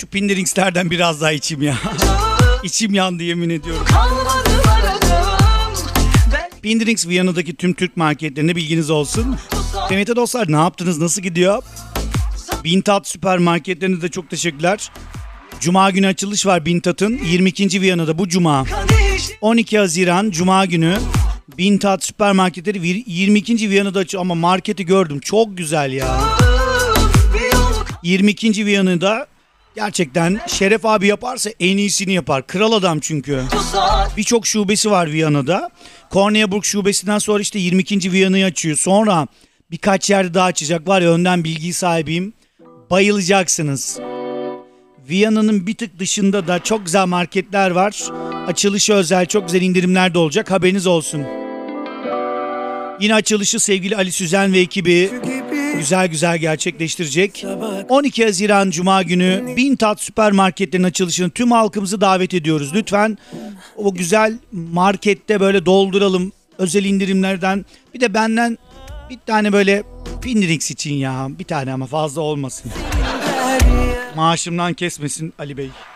şu Pinderings'lerden biraz daha içeyim ya. İçim yandı yemin ediyorum. Pinderings Viyana'daki tüm Türk marketlerinde bilginiz olsun. Kıymetli dostlar, ne yaptınız? Nasıl gidiyor? Bintat süpermarketlerine de çok teşekkürler. Cuma günü açılış var Bintat'ın. 22. Viyana'da bu cuma. 12 Haziran Cuma günü Bintat süpermarketleri 22. Viyana'da açıyor. Ama marketi gördüm. Çok güzel ya. 22. Viyana'da gerçekten Şeref abi yaparsa en iyisini yapar. Kral adam çünkü. Birçok şubesi var Viyana'da. Korneburg şubesinden sonra işte 22. Viyana'yı açıyor. Sonra birkaç yerde daha açacak. Var ya, önden bilgi sahibiyim. Bayılacaksınız. Viyana'nın bir tık dışında da çok güzel marketler var. Açılışı özel çok güzel indirimler de olacak. Haberiniz olsun. Yine açılışı sevgili Ali Süzen ve ekibi güzel gerçekleştirecek. 12 Haziran Cuma günü Bintat süpermarketlerin açılışını tüm halkımızı davet ediyoruz. Lütfen o güzel markette böyle dolduralım özel indirimlerden. Bir de benden bir tane böyle Pinderings için ya. Bir tane ama fazla olmasın. Maaşımdan kesmesin Ali Bey.